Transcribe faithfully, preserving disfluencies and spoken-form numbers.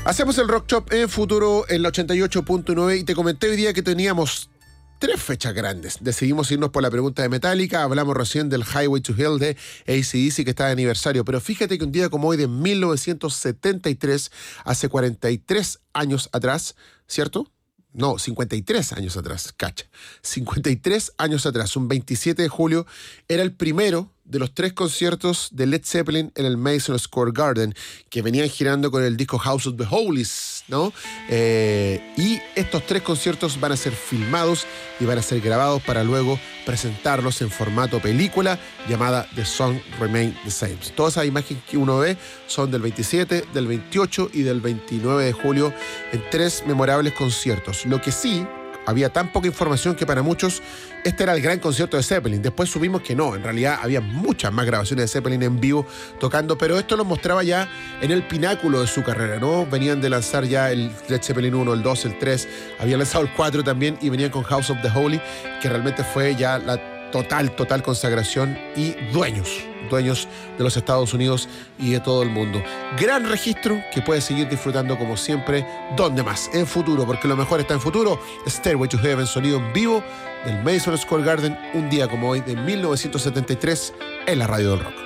Hacemos el Rock Shop en Futuro en la ochenta y ocho punto nueve y te comenté hoy día que teníamos tres fechas grandes. Decidimos irnos por la pregunta de Metallica, hablamos recién del Highway to Hell de A C D C que está de aniversario, pero fíjate que un día como hoy de mil novecientos setenta y tres, hace cuarenta y tres años atrás, ¿cierto? No, cincuenta y tres años atrás, cacha. cincuenta y tres años atrás, un veintisiete de julio, era el primero de los tres conciertos de Led Zeppelin en el Madison Square Garden, que venían girando con el disco House of the Holies, ¿no? Eh, y estos tres conciertos van a ser filmados y van a ser grabados para luego presentarlos en formato película llamada The Song Remain the Same. Todas esas imágenes que uno ve son del veintisiete, del veintiocho y del veintinueve de julio en tres memorables conciertos. Lo que sí, había tan poca información que para muchos este era el gran concierto de Zeppelin. Después supimos que no, en realidad había muchas más grabaciones de Zeppelin en vivo tocando, pero esto lo mostraba ya en el pináculo de su carrera, ¿no? Venían de lanzar ya el Led Zeppelin uno, el dos, el tres, habían lanzado el cuatro también y venían con House of the Holy, que realmente fue ya la total, total consagración y dueños, dueños de los Estados Unidos y de todo el mundo. Gran registro que puedes seguir disfrutando como siempre. ¿Dónde más? En Futuro, porque lo mejor está en Futuro. Stairway to Heaven, sonido en vivo del Madison Square Garden, un día como hoy de mil novecientos setenta y tres en la Radio del Rock.